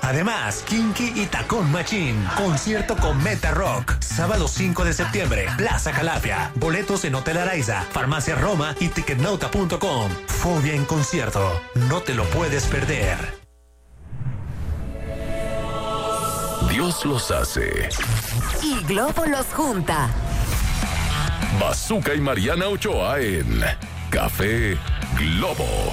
Además, Kinky y Tacón Machín. Concierto con Meta Rock. Sábado 5 de septiembre, Plaza Calafia. Boletos en Hotel Araiza, Farmacia Roma y Ticketnota.com. Fobia en concierto. No te lo puedes perder. Dios los hace. Y Globo los junta. Bazooka y Mariana Ochoa en Café Globo.